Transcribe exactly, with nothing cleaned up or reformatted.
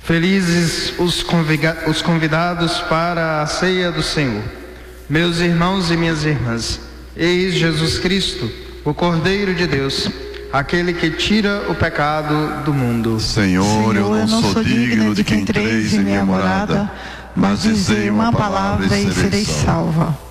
Felizes os convidados para a ceia do Senhor. Meus irmãos e minhas irmãs, eis Jesus Cristo, o Cordeiro de Deus, aquele que tira o pecado do mundo. Senhor, Senhor eu não, eu não sou digno de que entreis em minha morada, mas dizei uma palavra e serei salva.